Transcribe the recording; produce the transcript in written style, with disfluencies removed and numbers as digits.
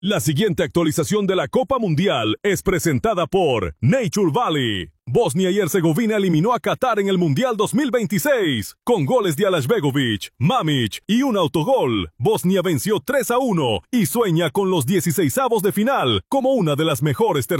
La siguiente actualización de la Copa Mundial es presentada por Nature Valley. Bosnia y Herzegovina eliminó a Qatar en el Mundial 2026 con goles de Alashbegovic, Mamić y un autogol. Bosnia venció 3-1 y sueña con los 16avos de final como una de las mejores